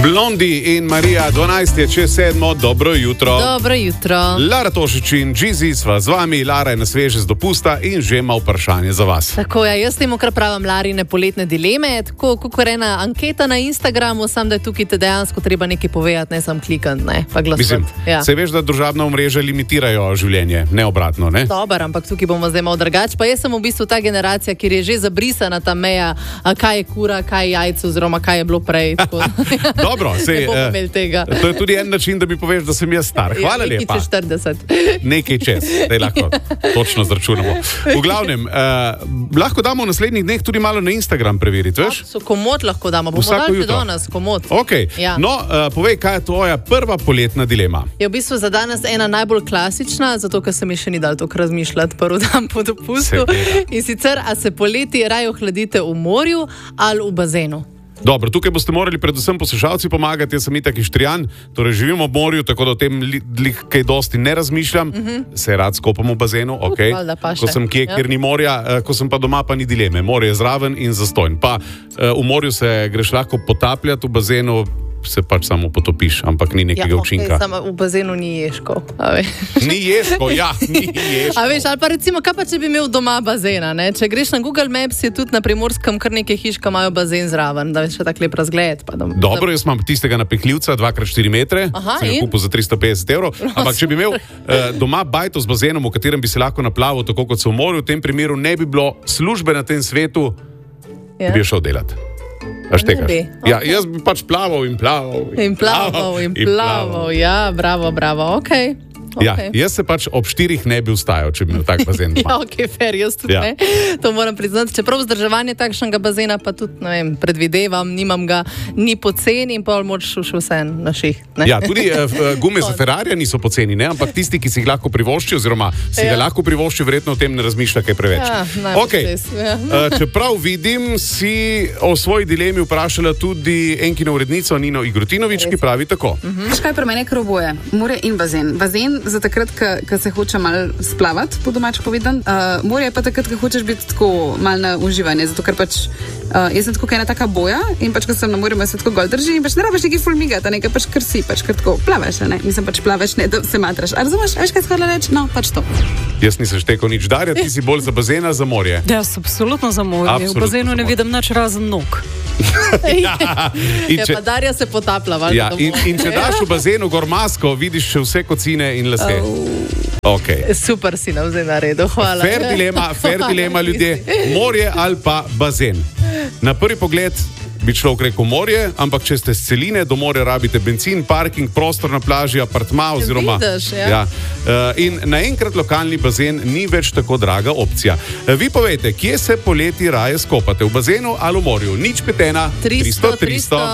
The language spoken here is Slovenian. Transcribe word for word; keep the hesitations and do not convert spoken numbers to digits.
Blondi in Marija, dvanajst je čez sedmo, dobro jutro. Dobro jutro. Lara Tošič in Džizi sva z vami, Lara je na sveže z dopusta in že ima vprašanje za vas. Tako je, jaz temu kar pravim Larine poletne dileme, tako kot ena anketa na Instagramu, sam da je tukaj te dejansko treba nekaj povedati, ne sam klikant, ne, pa glasovati. Mislim, ja. Se veš, da družabna omrežja limitirajo življenje, ne obratno, ne? Dobar, ampak tukaj bomo zdaj malo drugače, pa jaz sem v bistvu ta generacija, kjer je že zabrisana ta meja, kaj je kura, kaj je jajce, oziroma kaj je bilo prej. Tako. Dobro, sej, ne bomo imeli tega. To je tudi en način, da mi poveš, da sem jaz star. Hvala ja, lepa. Nekaj čez štirideset. Nekaj čez, da lahko točno zračunamo. V glavnem, uh, lahko damo v naslednjih dneh tudi malo na Instagram preveriti, veš? So komod lahko damo, bomo dali še do nas, komod. Ok, ja. No, uh, povej, kaj je tvoja prva poletna dilema? Je v bistvu za danes ena najbolj klasična, zato ker se mi še ni dal toliko razmišljati prvi dan po dopustu. In sicer, a se poleti raje ohladite v morju ali v bazenu? Dobro, tukaj boste morali predvsem poslušalci pomagati, jaz sem itak Ištrijan, torej živim ob morju, tako da o tem li, li, kaj dosti ne razmišljam, uh -huh. se rad skopam v bazenu, ok, ko sem kje, ja. Kjer ni morja, uh, ko sem pa doma, pa ni dileme, morje je zraven in zastojn, pa uh, v morju se greš lahko potapljati, v bazenu se pač samo potopiš, ampak ni nekega ja, okay, učinka. Samo v bazenu ni ježko. Ni ježko, ja, ni ježko. A veš, ali pa recimo, kaj pa če bi imel doma bazena, ne? Če greš na Google Maps, je tudi na Primorskem kar nekaj hiš, ki imajo bazen zraven, da veš še tak lep razgled. Pa da, Dobro, da... jaz imam tistega napihljivca, dva krat štiri metre, Aha, sem ga kupil za tristo petdeset evrov, ampak če bi imel uh, doma bajto z bazenom, v katerem bi se lahko naplavil, tako kot se v morju, v tem primeru ne bi bilo službe na tem svetu, ja. Bi šel delati. Okay. Ja, jaz bi pač plaval in plaval. In plaval in plaval, in plaval. Ja, bravo, bravo, ok. Ja, okay. Jaz se pač ob štirih ne bi vstajal, če bi imel tak bazen. Ja, ok, fair, jaz tudi ja. Ne. To moram priznati. Čeprav vzdrževanje takšnega bazena pa tudi, ne vem, predvidevam, nimam ga ni poceni in pol moč še vse na ših. Ne. Ja, tudi uh, gume za Ferrarija niso poceni, ne, ampak tisti, ki si jih lahko privošči, oziroma si ja. Ga lahko privošči, verjetno o tem ne razmišlja kaj preveč. Ja, okay. ja. uh, čeprav vidim, si o svoji dilemi vprašala tudi enkino urednico Nino Igrotinovič, ki pravi tako. Uh-huh. Kaj pri meni kar oboje? More in bazen. Bazen za takrat, ko se hoče malo splavati, po domač povedan. Uh, morje pa takrat, ko hočeš biti tako malo na uživanje, zato ker pač uh, jaz sem tako ena taka boja in pač, ko sem na morju, me se tako gol drži in pač ne rabiš nekaj fulmigata, nekaj pač kar si, pač kar tako plavaš, ne? Mislim pač plavaš, ne da se matraš. A razumeš, veš kaj skola reči? No, pač to. Jaz nisem štekal nič, Darja, ti si bolj za bazena, za morje. Ja, sem absolutno za morje. Absolutno v bazenu ne vidim nič razen nog. ja, če... ja, pa Darja se potapla. Ja, in, in če daš v bazenu gor masko, vidiš še vse kocine in lase. Oh. Okay. Super si nam zdaj naredil, hvala. Fair dilema, fair dilema ljudje, morje ali pa bazen. Na prvi pogled bi človek rekel morje, ampak če ste s celine, do morja rabite bencin, parking, prostor na plaži, apartma oziroma... Vidiš, ja. Ja. Uh, in naenkrat lokalni bazen ni več tako draga opcija. Uh, vi povejte, kje se poleti raje skopate, v bazenu ali v morju? Nič petena, tristo tristo.